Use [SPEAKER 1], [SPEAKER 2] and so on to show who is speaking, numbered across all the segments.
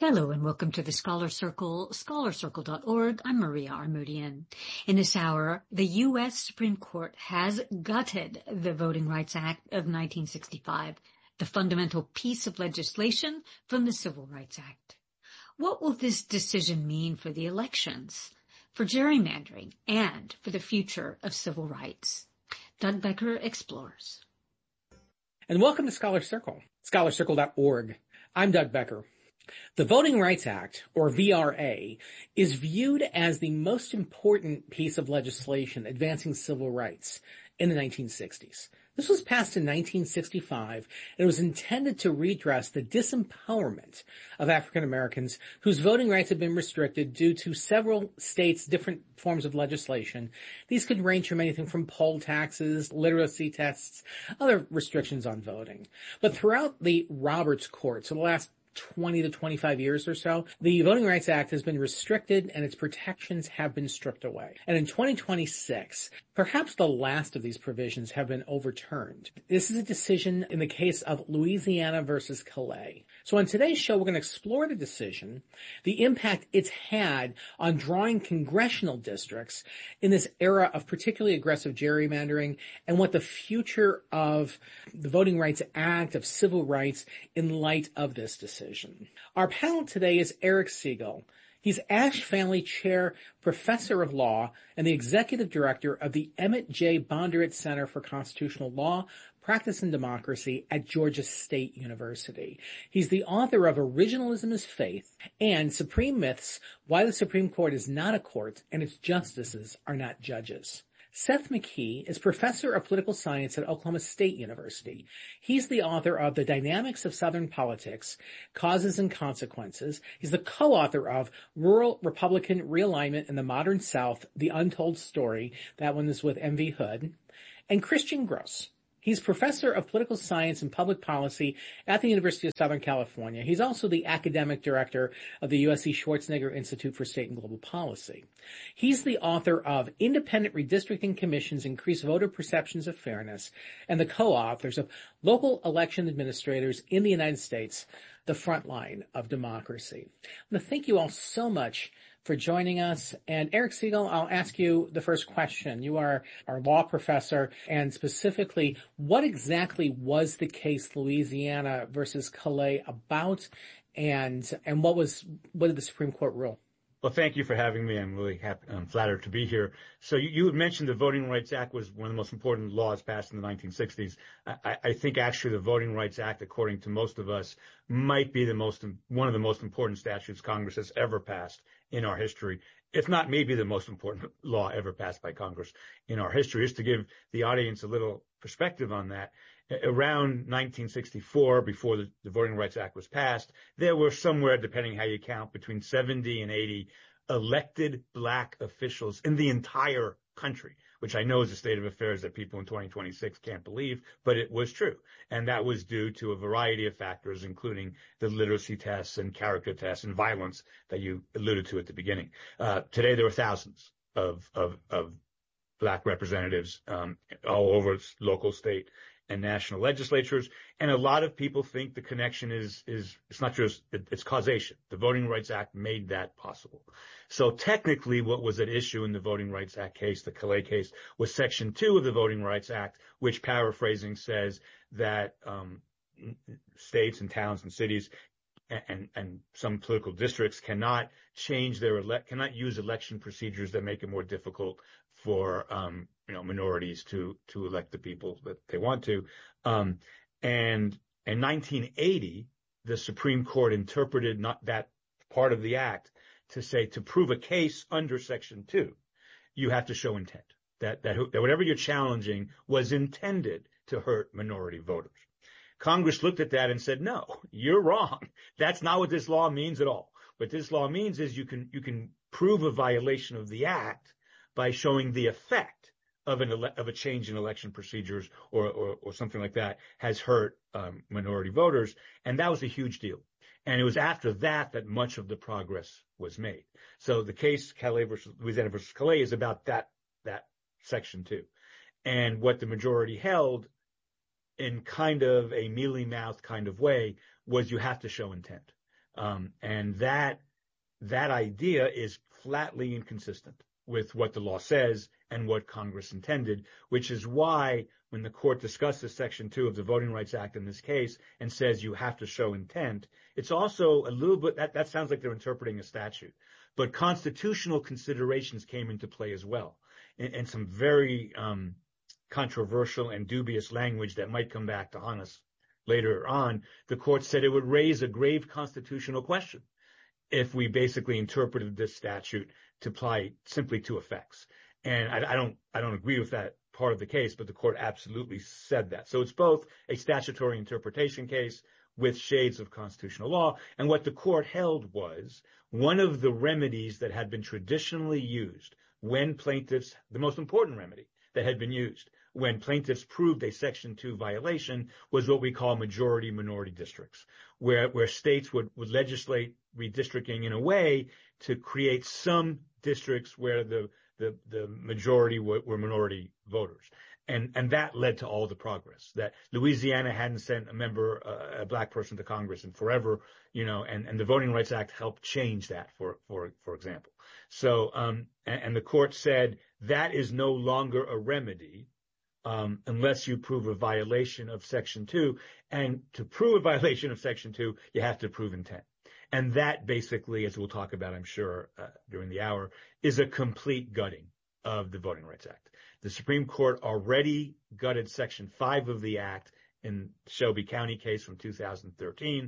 [SPEAKER 1] Hello and welcome to the Scholar Circle, scholarcircle.org. I'm Maria Armoudian. In this hour, the U.S. Supreme Court has gutted the Voting Rights Act of 1965, the fundamental piece of legislation from the Civil Rights Act. What will this decision mean for the elections, for gerrymandering, and for the future of civil rights? Doug Becker explores.
[SPEAKER 2] And welcome to Scholar Circle, scholarcircle.org. I'm Doug Becker. The Voting Rights Act, or VRA, is viewed as the most important piece of legislation advancing civil rights in the 1960s. This was passed in 1965, and it was intended to redress the disempowerment of African Americans whose voting rights had been restricted due to several states' different forms of legislation. These could range from anything from poll taxes, literacy tests, other restrictions on voting. But throughout the Roberts Court, so the last 20 to 25 years or so, the Voting Rights Act has been restricted and its protections have been stripped away. And in 2026, perhaps the last of these provisions have been overturned. This is a decision in the case of Louisiana versus Calais. So on today's show, we're going to explore the decision, the impact it's had on drawing congressional districts in this era of particularly aggressive gerrymandering, and what the future of the Voting Rights Act, of civil rights, in light of this decision. Our panel today is Eric Segal. He's Ashe Family Chair, Professor of Law, and the Executive Director of the Emmett J. Bondurant Center for Constitutional Law, Practice and Democracy at Georgia State University. He's the author of Originalism is Faith and Supreme Myths, Why the Supreme Court is Not a Court and Its Justices Are Not Judges. Seth McKee is Professor of Political Science at Oklahoma State University. He's the author of The Dynamics of Southern Politics, Causes and Consequences. He's the co-author of Rural Republican Realignment in the Modern South, The Untold Story. That one is with M.V. Hood. And Christian Gross. He's Professor of Political Science and Public Policy at the University of Southern California. He's also the Academic Director of the USC Schwarzenegger Institute for State and Global Policy. He's the author of Independent Redistricting Commissions Increase Voter Perceptions of Fairness, and the co-authors of Local Election Administrators in the United States, the Front Line of Democracy. I want to thank you all so much for joining us. And Eric Segal, I'll ask you the first question. You are our law professor, and specifically, what exactly was the case Louisiana versus Calais about, and what did the Supreme Court rule?
[SPEAKER 3] Well, thank you for having me. I'm really happy, I'm flattered to be here. So you had mentioned the Voting Rights Act was one of the most important laws passed in the 1960s. I think actually the Voting Rights Act, according to most of us, might be one of the most important statutes Congress has ever passed in our history, if not maybe the most important law ever passed by Congress in our history. Just to give the audience a little perspective on that, around 1964, before the Voting Rights Act was passed, there were somewhere, depending how you count, between 70 and 80 elected black officials in the entire country, which I know is a state of affairs that people in 2026 can't believe, but it was true. And that was due to a variety of factors, including the literacy tests and character tests and violence that you alluded to at the beginning. Today, there are thousands of black representatives all over local, state, and national legislatures. And a lot of people think the connection is it's not just, it's causation. The Voting Rights Act made that possible. So technically what was at issue in the Voting Rights Act case, the Calais case, was Section 2 of the Voting Rights Act, which, paraphrasing, says that states and towns and cities and some political districts cannot cannot use election procedures that make it more difficult for minorities to elect the people that they want to. And in 1980, the Supreme Court interpreted not that part of the act to say, to prove a case under Section 2, you have to show intent, that whatever you're challenging was intended to hurt minority voters. Congress looked at that and said, no, you're wrong. That's not what this law means at all. What this law means is you can prove a violation of the act by showing the effect of a change in election procedures or something like that has hurt minority voters. And that was a huge deal. And it was after that much of the progress was made. So the case Louisiana versus Calais is about that Section 2. And what the majority held in kind of a mealy-mouthed kind of way was you have to show intent. And that idea is flatly inconsistent with what the law says and what Congress intended, which is why when the court discusses Section 2 of the Voting Rights Act in this case and says you have to show intent, it's also a little bit, that sounds like they're interpreting a statute. But constitutional considerations came into play as well, and some very controversial and dubious language that might come back to haunt us later on. The court said it would raise a grave constitutional question if we basically interpreted this statute to apply simply to effects. And I don't agree with that part of the case, but the court absolutely said that. So it's both a statutory interpretation case with shades of constitutional law. And what the court held was one of the remedies that had been traditionally used when plaintiffs, the most important remedy that had been used when plaintiffs proved a Section 2 violation, was what we call majority minority districts, where states would legislate redistricting in a way to create some districts where the majority were minority voters. And that led to all the progress that Louisiana hadn't sent a black person to Congress in forever, and the Voting Rights Act helped change that, for example. So, and the court said that is no longer a remedy, unless you prove a violation of Section 2. And to prove a violation of Section 2, you have to prove intent. And that basically, as we'll talk about, I'm sure, during the hour, is a complete gutting of the Voting Rights Act. The Supreme Court already gutted Section 5 of the Act in Shelby County case from 2013,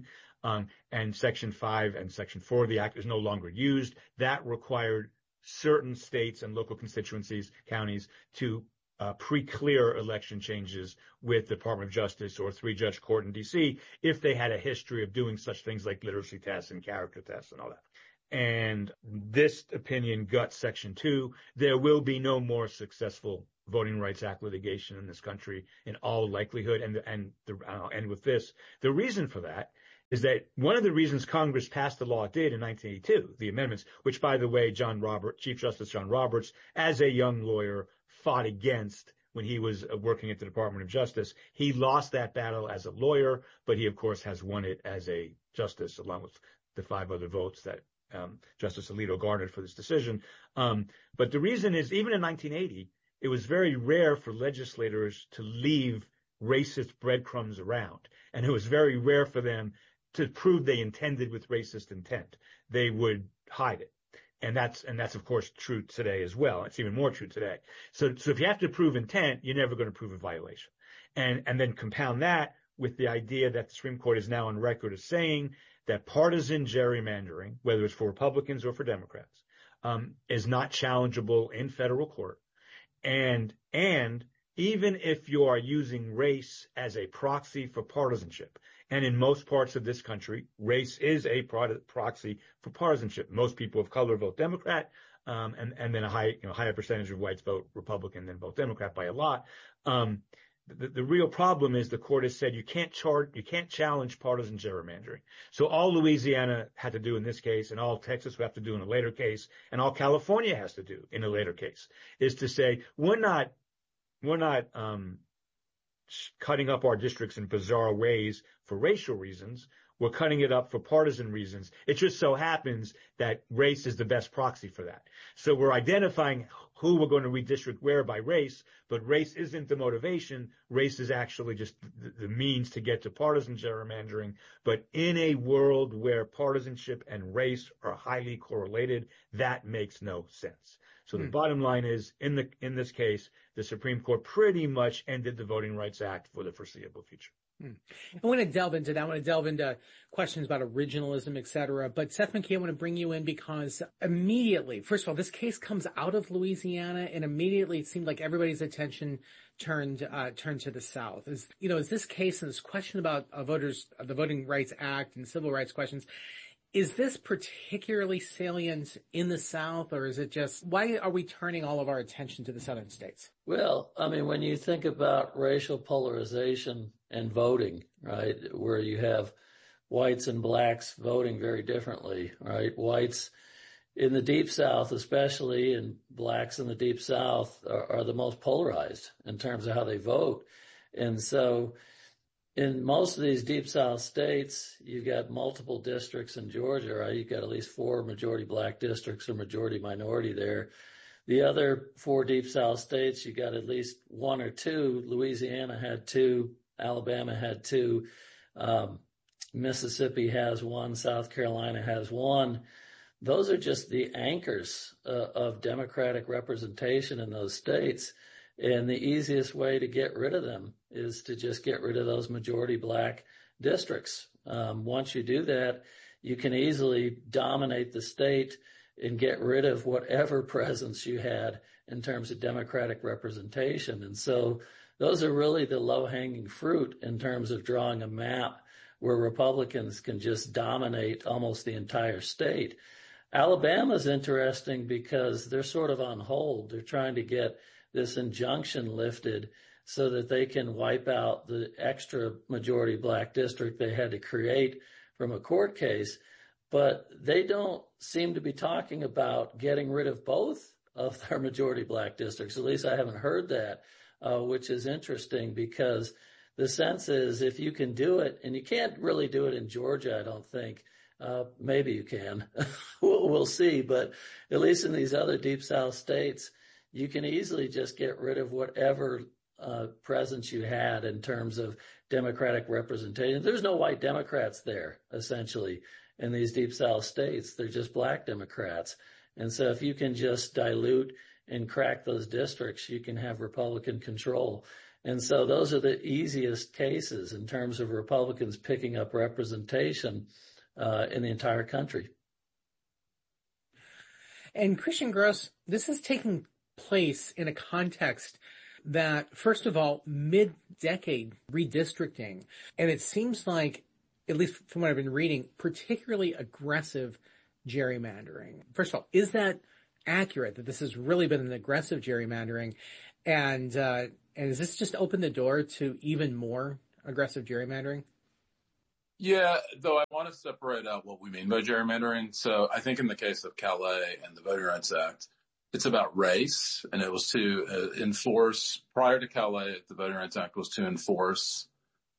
[SPEAKER 3] and Section 5 and Section 4 of the Act is no longer used. That required certain states and local constituencies, counties, to pre-clear election changes with the Department of Justice or three-judge court in D.C. if they had a history of doing such things like literacy tests and character tests and all that. And this opinion guts Section 2. There will be no more successful Voting Rights Act litigation in this country in all likelihood. And I'll end with this. The reason for that is that one of the reasons Congress passed the law it did in 1982, the amendments, which, by the way, Chief Justice John Roberts, as a young lawyer, fought against when he was working at the Department of Justice. He lost that battle as a lawyer, but he, of course, has won it as a justice, along with the 5 other votes that Justice Alito garnered for this decision. But the reason is, even in 1980, it was very rare for legislators to leave racist breadcrumbs around. And it was very rare for them to prove they intended with racist intent. They would hide it. And that's of course true today as well. It's even more true today. So if you have to prove intent, you're never going to prove a violation. And then compound that with the idea that the Supreme Court is now on record as saying that partisan gerrymandering, whether it's for Republicans or for Democrats, is not challengeable in federal court. And even if you are using race as a proxy for partisanship, and in most parts of this country, race is a proxy for partisanship. Most people of color vote Democrat, and then a higher percentage of whites vote Republican than vote Democrat by a lot. The real problem is the court has said you can't challenge partisan gerrymandering. So all Louisiana had to do in this case, and all Texas would have to do in a later case, and all California has to do in a later case, is to say we're not cutting up our districts in bizarre ways for racial reasons. We're cutting it up for partisan reasons. It just so happens that race is the best proxy for that. So we're identifying who we're going to redistrict where by race, but race isn't the motivation. Race is actually just the means to get to partisan gerrymandering. But in a world where partisanship and race are highly correlated, that makes no sense. So the bottom line is, in this case, the Supreme Court pretty much ended the Voting Rights Act for the foreseeable future.
[SPEAKER 2] I want to delve into that. I want to delve into questions about originalism, et cetera. But Seth McKee, I want to bring you in because immediately, first of all, this case comes out of Louisiana, and immediately it seemed like everybody's attention turned to the South. Is this case and this question about the Voting Rights Act and civil rights questions, is this particularly salient in the South, or is it just, why are we turning all of our attention to the southern states?
[SPEAKER 4] Well, I mean, when you think about racial polarization and voting, right, where you have whites and blacks voting very differently, right? Whites in the Deep South especially, and blacks in the Deep South are the most polarized in terms of how they vote. And so in most of these Deep South states, you've got multiple districts in Georgia, right? You've got at least 4 majority black districts or majority minority there. The other 4 Deep South states, you got at least 1 or 2. Louisiana had 2. Alabama had 2. Mississippi has 1. South Carolina has 1. Those are just the anchors of Democratic representation in those states. And the easiest way to get rid of them is to just get rid of those majority black districts. Once you do that, you can easily dominate the state and get rid of whatever presence you had in terms of Democratic representation. And so those are really the low-hanging fruit in terms of drawing a map where Republicans can just dominate almost the entire state. Alabama's interesting because they're sort of on hold. They're trying to get this injunction lifted so that they can wipe out the extra majority black district they had to create from a court case. But they don't seem to be talking about getting rid of both of their majority black districts. At least I haven't heard that, which is interesting because the sense is if you can do it, and you can't really do it in Georgia, I don't think. Maybe you can. We'll see. But at least in these other Deep South states, you can easily just get rid of whatever presence you had in terms of Democratic representation. There's no white Democrats there, essentially, in these Deep South states. They're just black Democrats. And so if you can just dilute and crack those districts, you can have Republican control. And so those are the easiest cases in terms of Republicans picking up representation in the entire country.
[SPEAKER 2] And Christian Gross, this is taking place in a context that, first of all, mid-decade redistricting, and it seems like, at least from what I've been reading, particularly aggressive gerrymandering. First of all, is that accurate, that this has really been an aggressive gerrymandering? And does this just open the door to even more aggressive gerrymandering?
[SPEAKER 5] Yeah, though I want to separate out what we mean by gerrymandering. So I think in the case of Calais and the Voting Rights Act, it's about race, and it was to enforce, prior to Calais, the Voting Rights Act was to enforce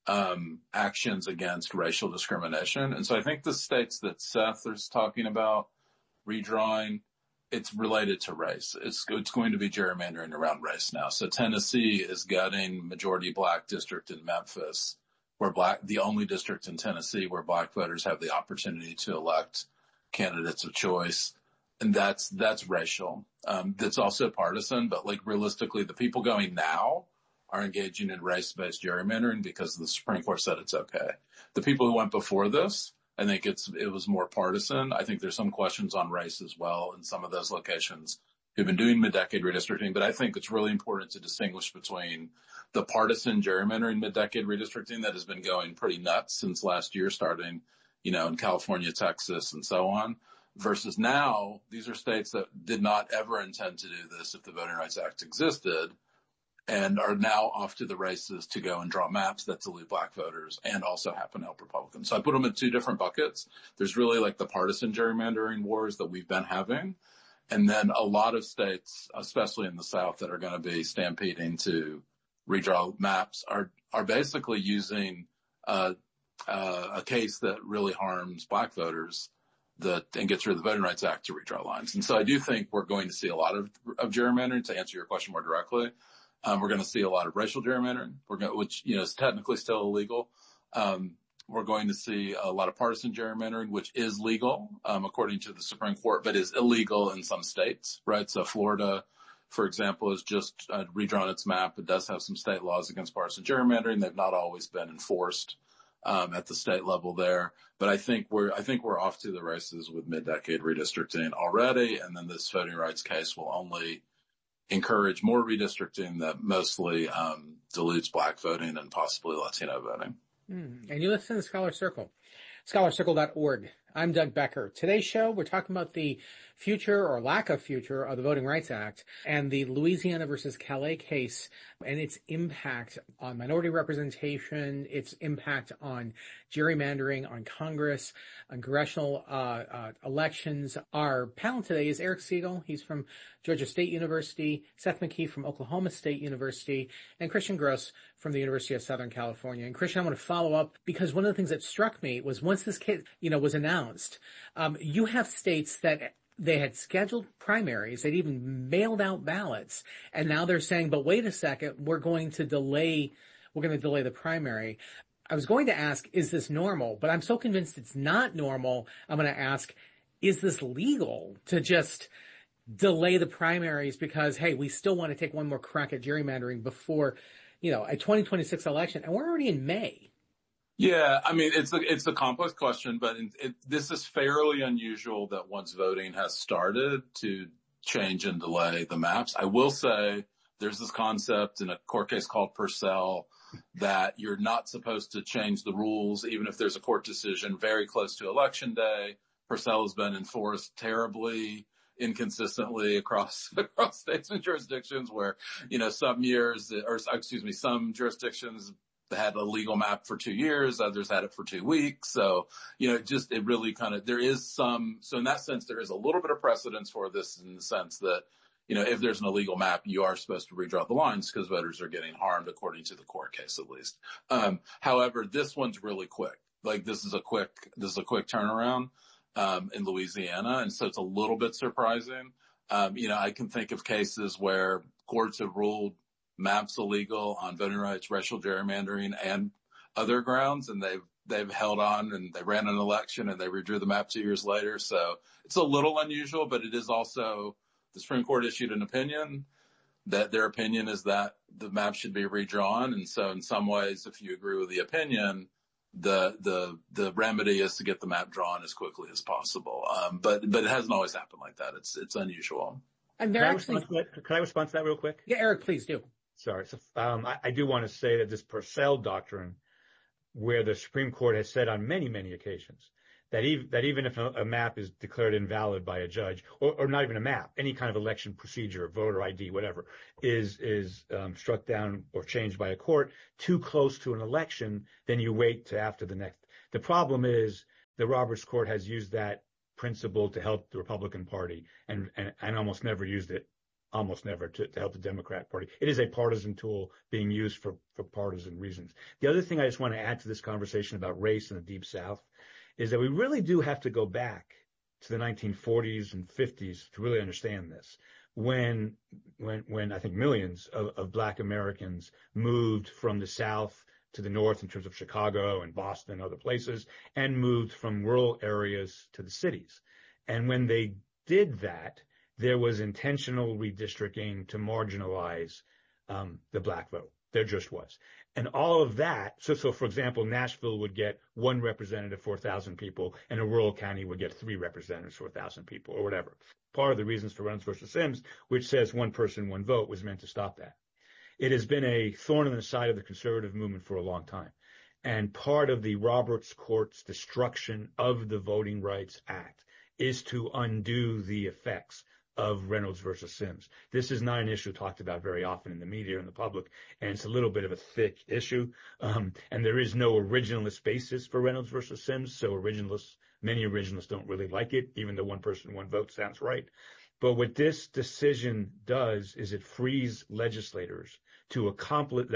[SPEAKER 5] actions against racial discrimination. And so I think the states that Seth is talking about redrawing, it's related to race. It's going to be gerrymandering around race now. So Tennessee is gutting majority black district in Memphis, where the only district in Tennessee where black voters have the opportunity to elect candidates of choice. And that's racial. That's also partisan, but like realistically, the people going now are engaging in race-based gerrymandering because the Supreme Court said it's okay. The people who went before this, I think it was more partisan. I think there's some questions on race as well in some of those locations who've been doing mid-decade redistricting, but I think it's really important to distinguish between the partisan gerrymandering mid-decade redistricting that has been going pretty nuts since last year, starting, in California, Texas, and so on, versus now, these are states that did not ever intend to do this if the Voting Rights Act existed, and are now off to the races to go and draw maps that dilute black voters and also happen to help Republicans. So I put them in 2 different buckets. There's really like the partisan gerrymandering wars that we've been having. And then a lot of states, especially in the South, that are going to be stampeding to redraw maps are basically using a case that really harms black voters and gets rid of the Voting Rights Act to redraw lines. And so I do think we're going to see a lot of gerrymandering. To answer your question more directly, we're going to see a lot of racial gerrymandering, which is technically still illegal. We're going to see a lot of partisan gerrymandering, which is legal, according to the Supreme Court, but is illegal in some states, right? So Florida, for example, has just redrawn its map. It does have some state laws against partisan gerrymandering. They've not always been enforced at the state level there. But I think we're off to the races with mid-decade redistricting already, and then this voting rights case will only encourage more redistricting that mostly dilutes black voting and possibly Latino voting.
[SPEAKER 2] And you listen to Scholar Circle, scholarcircle.org. I'm Doug Becker. Today's show, we're talking about the future or lack of future of the Voting Rights Act and the Louisiana versus Calais case and its impact on minority representation, its impact on gerrymandering, on Congress, on congressional elections. Our panel today is Eric Siegel. He's from Georgia State University, Seth McKee from Oklahoma State University, and Christian Gross from the University of Southern California. And Christian, I want to follow up because one of the things that struck me was once this case, was announced, you have states that they had scheduled primaries, they'd even mailed out ballots, and now they're saying, but wait a second, we're going to delay the primary. I was going to ask, is this normal? But I'm so convinced it's not normal, I'm going to ask, is this legal to just delay the primaries because, hey, we still want to take one more crack at gerrymandering before, a 2026 election, and we're already in May.
[SPEAKER 5] Yeah, I mean, it's a complex question, but this is fairly unusual that once voting has started to change and delay the maps. I will say there's this concept in a court case called Purcell that you're not supposed to change the rules, even if there's a court decision very close to election day. Purcell has been enforced terribly inconsistently across states and jurisdictions where, some jurisdictions had a legal map for 2 years, others had it for 2 weeks. So, it really there is so in that sense, there is a little bit of precedence for this in the sense that, if there's an illegal map, you are supposed to redraw the lines because voters are getting harmed according to the court case, at least. However, this one's really quick. This is a quick turnaround, in Louisiana. And so it's a little bit surprising. I can think of cases where courts have ruled maps illegal on voting rights, racial gerrymandering, and other grounds, and they've held on and they ran an election and they redrew the map 2 years later. So it's a little unusual, but it is also the Supreme Court issued an opinion that their opinion is that the map should be redrawn. And so in some ways, if you agree with the opinion, the remedy is to get the map drawn as quickly as possible. But it hasn't always happened like that. It's unusual.
[SPEAKER 2] And
[SPEAKER 3] Can I respond to that real quick?
[SPEAKER 2] Yeah, Eric, please do.
[SPEAKER 3] Sorry. So, I do want to say that this Purcell doctrine, where the Supreme Court has said on many, many occasions that even if a map is declared invalid by a judge, or not even a map, any kind of election procedure, voter ID, whatever, is struck down or changed by a court too close to an election, then you wait to after the next. The problem is the Roberts Court has used that principle to help the Republican Party and almost never used it. Almost never to help the Democrat Party. It is a partisan tool being used for partisan reasons. The other thing I just want to add to this conversation about race in the Deep South is that we really do have to go back to the 1940s and 50s to really understand this. When I think millions of Black Americans moved from the South to the North in terms of Chicago and Boston and other places, and moved from rural areas to the cities. And when they did that, there was intentional redistricting to marginalize the Black vote. There just was. And all of that, so for example, Nashville would get 1 representative for 1,000 people, and a rural county would get 3 representatives for 1,000 people, or whatever. Part of the reasons for Reynolds versus Sims, which says 1 person, 1 vote, was meant to stop that. It has been a thorn in the side of the conservative movement for a long time. And part of the Roberts Court's destruction of the Voting Rights Act is to undo the effects of Reynolds versus Sims. This is not an issue talked about very often in the media and the public, and it's a little bit of a thick issue. And there is no originalist basis for Reynolds versus Sims, so many originalists don't really like it, even though 1 person, 1 vote sounds right. But what this decision does is it frees legislatures to accomplish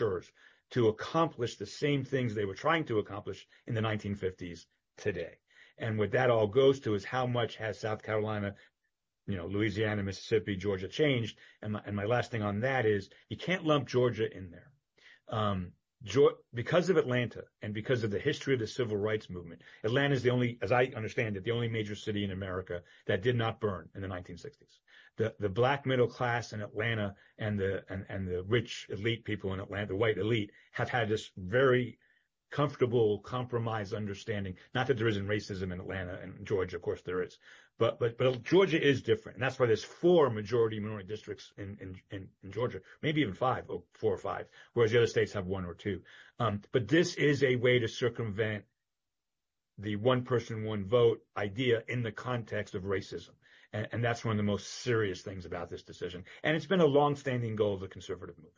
[SPEAKER 3] the same things they were trying to accomplish in the 1950s today. And what that all goes to is how much has South Carolina, Louisiana, Mississippi, Georgia changed. And my last thing on that is you can't lump Georgia in there. Because of Atlanta and because of the history of the civil rights movement, Atlanta is the only, as I understand it, the only major city in America that did not burn in the 1960s. The Black middle class in Atlanta and the rich elite people in Atlanta, the white elite, have had this very comfortable compromise understanding. Not that there isn't racism in Atlanta and Georgia, of course there is, but Georgia is different, and that's why there's 4 majority minority districts in Georgia, maybe even 5 or 4 or 5, whereas the other states have 1 or 2. But this is a way to circumvent the one person, one vote idea in the context of racism. And that's one of the most serious things about this decision. And it's been a longstanding goal of the conservative movement.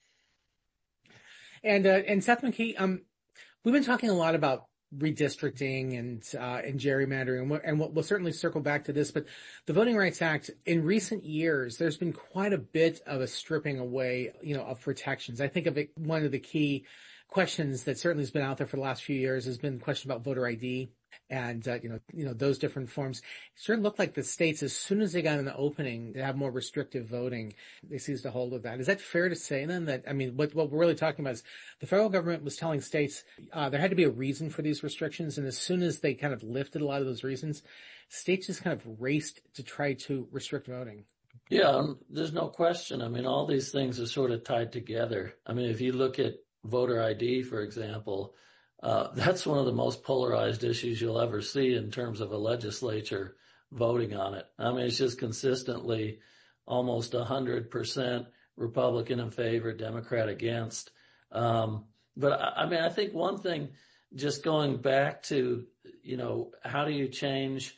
[SPEAKER 2] And Seth McKee, we've been talking a lot about redistricting and gerrymandering, and we'll certainly circle back to this, but the Voting Rights Act, in recent years, there's been quite a bit of a stripping away, of protections. I think of it, one of the key questions that certainly has been out there for the last few years has been the question about voter ID and, those different forms. It sure looked like the states, as soon as they got an opening to have more restrictive voting, they seized a hold of that. Is that fair to say then that, what we're really talking about is the federal government was telling states, there had to be a reason for these restrictions. And as soon as they kind of lifted a lot of those reasons, states just kind of raced to try to restrict voting.
[SPEAKER 4] Yeah, there's no question. All these things are sort of tied together. If you look at voter ID, for example, that's one of the most polarized issues you'll ever see in terms of a legislature voting on it. It's just consistently almost 100% Republican in favor, Democrat against. But I think one thing, just going back to, how do you change,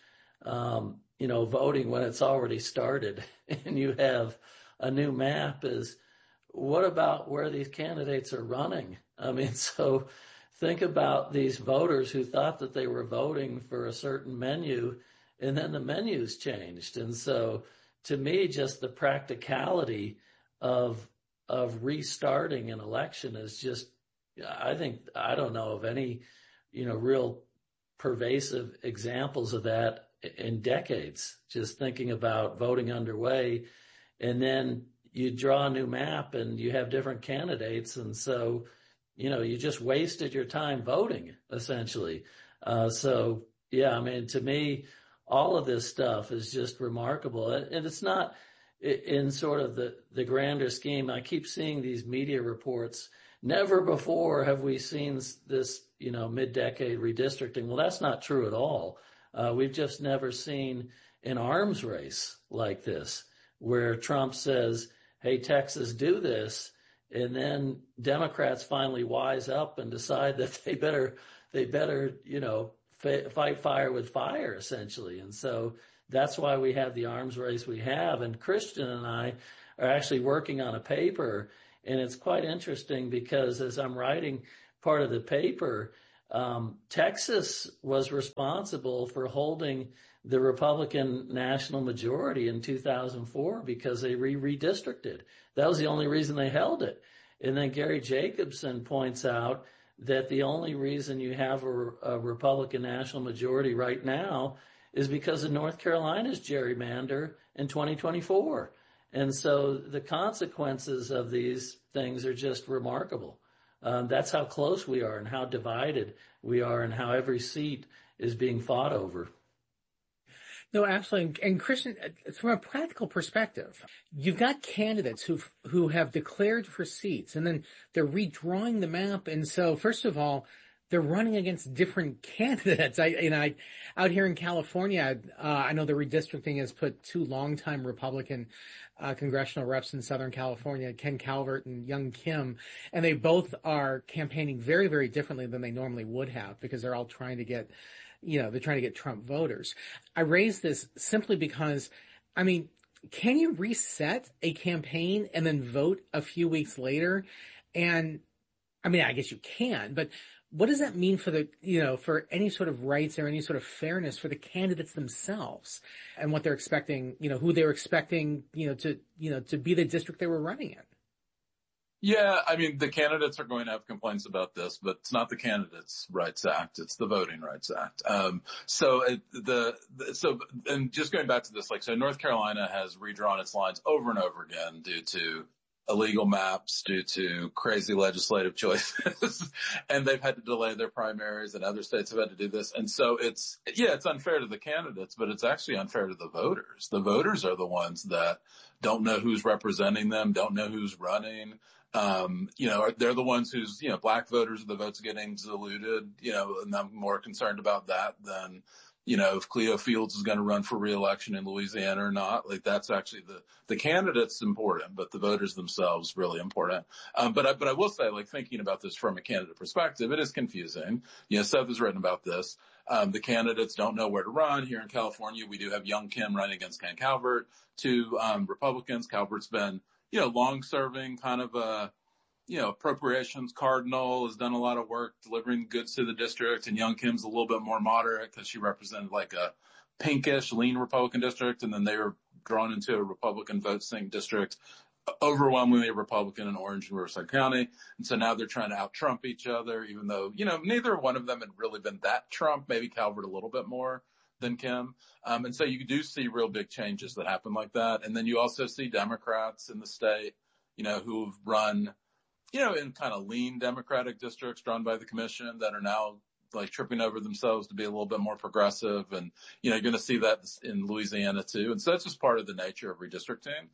[SPEAKER 4] voting when it's already started and you have a new map, is what about where these candidates are running? So think about these voters who thought that they were voting for a certain menu, and then the menu's changed. And so to me, just the practicality of restarting an election is just, I don't know of any, real pervasive examples of that in decades. Just thinking about voting underway, and then you draw a new map and you have different candidates. And so, you just wasted your time voting, essentially. To me, all of this stuff is just remarkable. And it's not in sort of the grander scheme. I keep seeing these media reports. Never before have we seen this, mid-decade redistricting. Well, that's not true at all. We've just never seen an arms race like this, where Trump says, hey, Texas, do this. And then Democrats finally wise up and decide that they better, fight fire with fire, essentially. And so that's why we have the arms race we have. And Christian and I are actually working on a paper, and it's quite interesting because as I'm writing part of the paper, Texas was responsible for holding the Republican national majority in 2004 because they redistricted. That was the only reason they held it. And then Gary Jacobson points out that the only reason you have a Republican national majority right now is because of North Carolina's gerrymander in 2024. And so the consequences of these things are just remarkable. That's how close we are and how divided we are and how every seat is being fought over.
[SPEAKER 2] No, absolutely. And Christian, from a practical perspective, you've got candidates who have declared for seats, and then they're redrawing the map. And so, first of all, they're running against different candidates. Out here in California, I know the redistricting has put two longtime Republican congressional reps in Southern California, Ken Calvert and Young Kim, and they both are campaigning very, very differently than they normally would have because they're all trying to get, they're trying to get Trump voters. I raise this simply because, can you reset a campaign and then vote a few weeks later? And I guess you can, but what does that mean for for any sort of rights or any sort of fairness for the candidates themselves and what they're expecting, who they were expecting, to be the district they were running in?
[SPEAKER 5] Yeah, the candidates are going to have complaints about this, but it's not the Candidates Rights Act; it's the Voting Rights Act. And just going back to this, so North Carolina has redrawn its lines over and over again due to illegal maps, due to crazy legislative choices, and they've had to delay their primaries, and other states have had to do this. And so it's unfair to the candidates, but it's actually unfair to the voters. The voters are the ones that don't know who's representing them, don't know who's running. They're the ones whose, black voters are the votes getting diluted, and I'm more concerned about that than, if Cleo Fields is going to run for re-election in Louisiana or not. That's actually the candidate's important, but the voters themselves really important. But I will say, thinking about this from a candidate perspective, it is confusing. Seth has written about this. The candidates don't know where to run. Here in California, we do have young Kim running against Ken Calvert, two Republicans. Calvert's been, long serving, kind of a, appropriations cardinal, has done a lot of work delivering goods to the district, and young Kim's a little bit more moderate because she represented like a pinkish, lean Republican district, and then they were drawn into a Republican vote sync district, overwhelmingly Republican in Orange and Riverside County. And so now they're trying to out-Trump each other, even though, neither one of them had really been that Trump, maybe Calvert a little bit more than Kim. And so you do see real big changes that happen like that. And then you also see Democrats in the state, who've run, in kind of lean Democratic districts drawn by the commission that are now like tripping over themselves to be a little bit more progressive. And, you're going to see that in Louisiana too. And so that's just part of the nature of redistricting.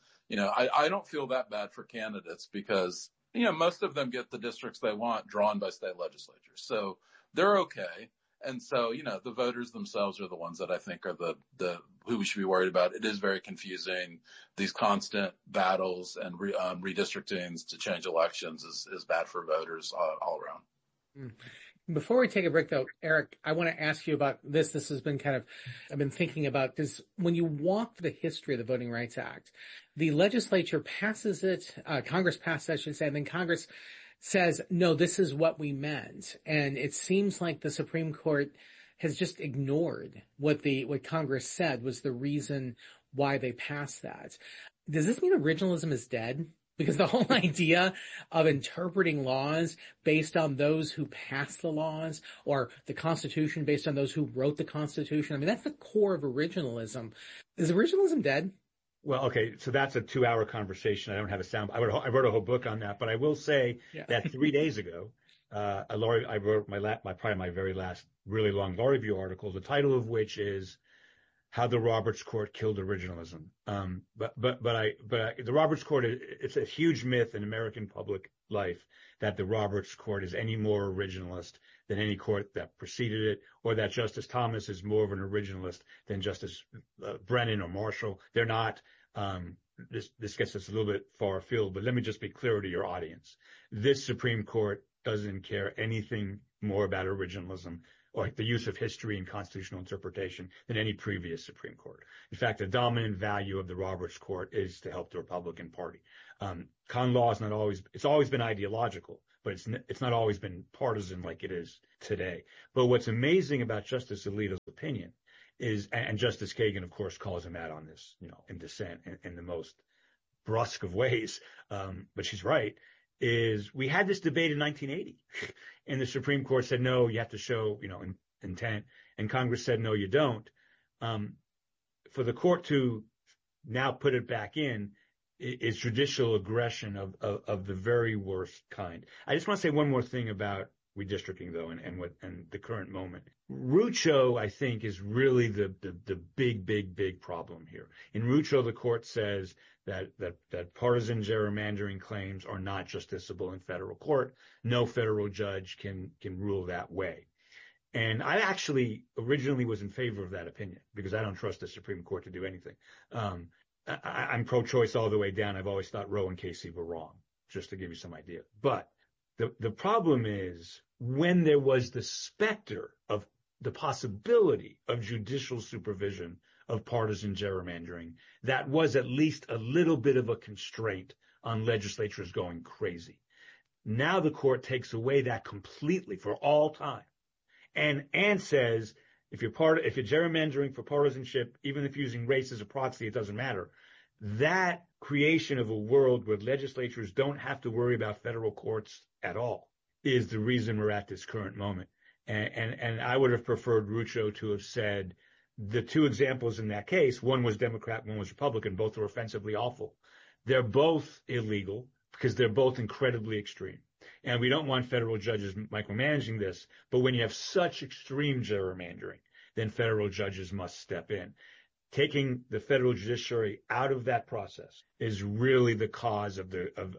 [SPEAKER 5] I don't feel that bad for candidates because, most of them get the districts they want drawn by state legislatures. So they're okay. And so, the voters themselves are the ones that I think are the who we should be worried about. It is very confusing. These constant battles and redistrictings to change elections is bad for voters all around.
[SPEAKER 2] Mm. Before we take a break, though, Eric, I want to ask you about this. This has been I've been thinking about this. When you walk through the history of the Voting Rights Act, the legislature passes it, Congress passes, I should say, and then Congress says, no, this is what we meant. And it seems like the Supreme Court has just ignored what Congress said was the reason why they passed that. Does this mean originalism is dead? Because the whole idea of interpreting laws based on those who passed the laws, or the Constitution based on those who wrote the Constitution, I mean, that's the core of originalism. Is originalism dead?
[SPEAKER 3] Well, okay, so that's a 2-hour conversation. I don't have a sound. I wrote a whole book on that, but I will say that 3 days ago, I wrote probably my very last really long law review article, the title of which is How the Roberts Court Killed Originalism. But the Roberts Court, it's a huge myth in American public life that the Roberts Court is any more originalist than any court that preceded it, or that Justice Thomas is more of an originalist than Justice Brennan or Marshall. They're not. This gets us a little bit far afield, but let me just be clear to your audience. This Supreme Court doesn't care anything more about originalism or the use of history and constitutional interpretation than any previous Supreme Court. In fact, the dominant value of the Roberts Court is to help the Republican Party. Con law it's always been ideological, but it's not always been partisan like it is today. But what's amazing about Justice Alito's opinion is, and Justice Kagan, of course, calls him out on this, in dissent in the most brusque of ways, but she's right, is we had this debate in 1980, and the Supreme Court said, no, you have to show, intent, and Congress said, no, you don't. For the court to now put it back in is judicial aggression of the very worst kind. I just want to say one more thing about redistricting, though, and the current moment. Rucho, I think, is really the big problem here. In Rucho, the court says that partisan gerrymandering claims are not justiciable in federal court. No federal judge can rule that way. And I actually originally was in favor of that opinion because I don't trust the Supreme Court to do anything. I'm pro-choice all the way down. I've always thought Roe and Casey were wrong, just to give you some idea. But the problem is when there was the specter of the possibility of judicial supervision of partisan gerrymandering, that was at least a little bit of a constraint on legislatures going crazy. Now the court takes away that completely for all time and says, if you're gerrymandering for partisanship, even if using race as a proxy, it doesn't matter. That creation of a world where legislatures don't have to worry about federal courts at all is the reason we're at this current moment. And I would have preferred Rucho to have said the two examples in that case, one was Democrat, one was Republican, both were offensively awful. They're both illegal because they're both incredibly extreme. And we don't want federal judges micromanaging this, but when you have such extreme gerrymandering, then federal judges must step in. Taking the federal judiciary out of that process is really the cause of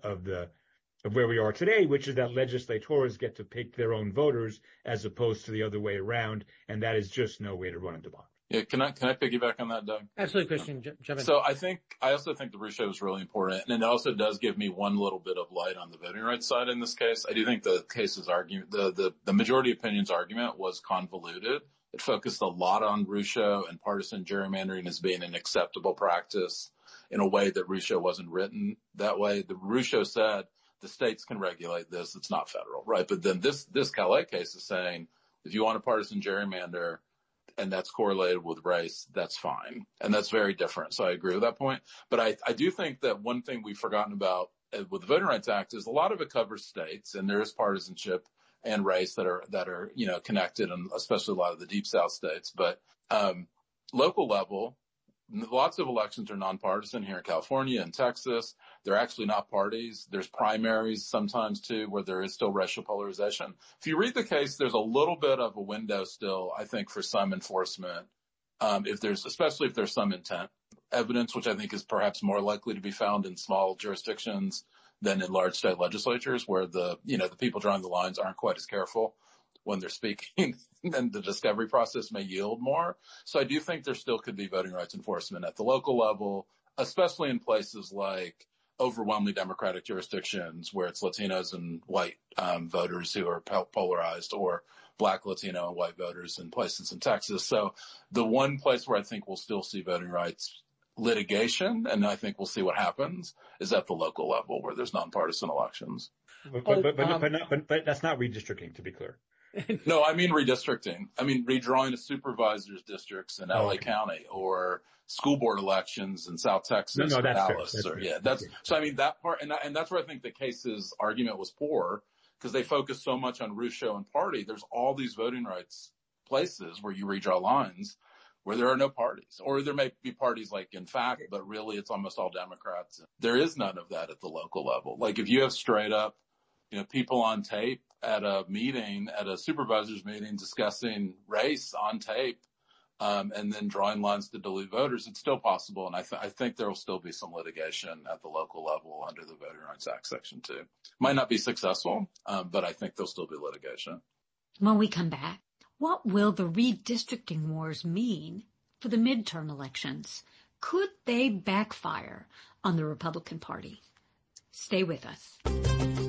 [SPEAKER 3] where we are today, which is that legislators get to pick their own voters as opposed to the other way around, and that is just no way to run a democracy.
[SPEAKER 5] Yeah, can I piggyback on that, Doug?
[SPEAKER 2] Absolutely, Christian. Jump in.
[SPEAKER 5] So I also think the Rucho is really important, and it also does give me one little bit of light on the voting rights side in this case. I do think the case's argument, the majority opinion's argument was convoluted It focused a lot on Rucho and partisan gerrymandering as being an acceptable practice in a way that Rucho wasn't written that way. The Rucho said the states can regulate this. It's not federal, right? But then this Calais case is saying if you want a partisan gerrymander and that's correlated with race, that's fine. And that's very different. So I agree with that point. But I do think that one thing we've forgotten about with the Voting Rights Act is a lot of it covers states, and there is partisanship and race that are, you know, connected, and especially a lot of the deep South states. But, local level, lots of elections are nonpartisan here in California and Texas. They're actually not parties. There's primaries sometimes too, where there is still racial polarization. If you read the case, there's a little bit of a window still, I think, for some enforcement. Especially if there's some intent evidence, which I think is perhaps more likely to be found in small jurisdictions than in large state legislatures, where the people drawing the lines aren't quite as careful when they're speaking, and the discovery process may yield more. So I do think there still could be voting rights enforcement at the local level, especially in places like overwhelmingly Democratic jurisdictions where it's Latinos and white voters who are polarized, or Black, Latino, and white voters in places in Texas. So the one place where I think we'll still see voting rights litigation, and I think we'll see what happens, is at the local level where there's nonpartisan elections.
[SPEAKER 3] But that's not redistricting, to be clear.
[SPEAKER 5] No, I mean redistricting. I mean redrawing of supervisors districts in LA County, or school board elections in South Texas or Dallas. So I mean that part, and that's where I think the case's argument was poor, because they focused so much on Rucho and party. There's all these voting rights places where you redraw lines where there are no parties, or there may be parties like in fact, but really it's almost all Democrats. There is none of that at the local level. Like if you have straight up, people on tape at a meeting, at a supervisor's meeting, discussing race on tape, and then drawing lines to dilute voters, it's still possible. And I think there will still be some litigation at the local level under the Voting Rights Act Section 2. Might not be successful, but I think there'll still be litigation.
[SPEAKER 1] When we come back, what will the redistricting wars mean for the midterm elections? Could they backfire on the Republican Party? Stay with us.